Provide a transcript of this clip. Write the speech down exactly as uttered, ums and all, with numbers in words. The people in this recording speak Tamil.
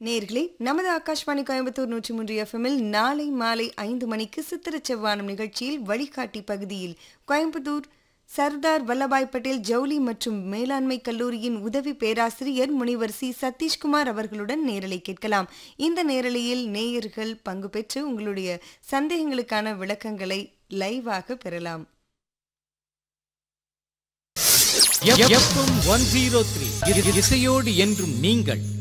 நேர்களே, நமது ஆகாஷ்வாணி கோயம்புத்தூர் நூற்றி மூன்று எஃப்எம்மில் நாளை மாலை ஐந்து மணிக்கு சித்திர செவ்வானம் நிகழ்ச்சியில் வழிகாட்டி பகுதியில் கோயம்புத்தூர் சர்தார் வல்லபாய் பட்டேல் ஜவுளி மற்றும் மேலாண்மை கல்லூரியின் உதவி பேராசிரியர் முனிவர் சி சதீஷ்குமார் அவர்களுடன் நேரலை கேட்கலாம். இந்த நேரலையில் நேயர்கள் பங்கு பெற்று உங்களுடைய சந்தேகங்களுக்கான விளக்கங்களை லைவாக பெறலாம். எஃப்எம் ஒன் ஜீரோ த்ரீ இசையோடு என்றும் நீங்கள்